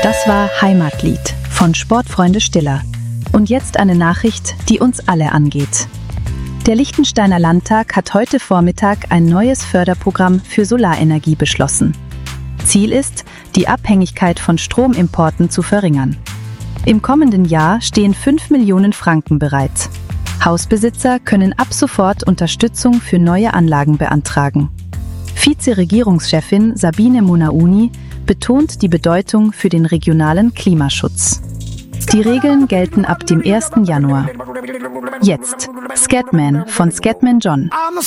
Das war Heimatlied von Sportfreunde Stiller. Und jetzt eine Nachricht, die uns alle angeht. Der Liechtensteiner Landtag hat heute Vormittag ein neues Förderprogramm für Solarenergie beschlossen. Ziel ist, die Abhängigkeit von Stromimporten zu verringern. Im kommenden Jahr stehen 5 Millionen Franken bereit. Hausbesitzer können ab sofort Unterstützung für neue Anlagen beantragen. Vize-Regierungschefin Sabine Munauni betont die Bedeutung für den regionalen Klimaschutz. Die Regeln gelten ab dem 1. Januar. Jetzt Scatman von Scatman John.